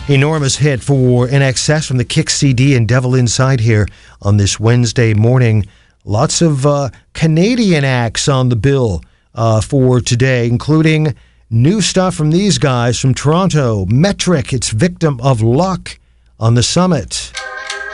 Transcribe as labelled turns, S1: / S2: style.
S1: Enormous hit for INXS from the Kick CD and Devil Inside here on this Wednesday morning. Lots of Canadian acts on the bill for today, including new stuff from these guys from Toronto. Metric, it's Victim of Luck on the Summit.